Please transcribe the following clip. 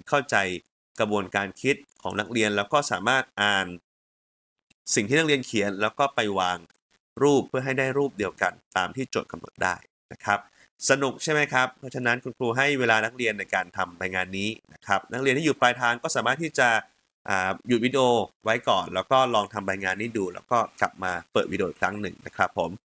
เข้าใจกระบวนการคิดของนักเรียนแล้วก็สามารถอ่านสิ่งที่นักเรียนเขียนแล้วก็ไปวางรูปเพื่อให้ได้รูปเดียวกันตามที่โจทย์กำหนดได้นะครับสนุกใช่ไหมครับเพราะฉะนั้นคุณครูให้เวลานักเรียนในการทำใบงานนี้นะครับนักเรียนที่อยู่ปลายทางก็สามารถที่จะหยุดวิดีโอไว้ก่อนแล้วก็ลองทำใบงานนี้ดูแล้วก็กลับมาเปิดวิดีโออีกครั้งหนึ่งนะครับผม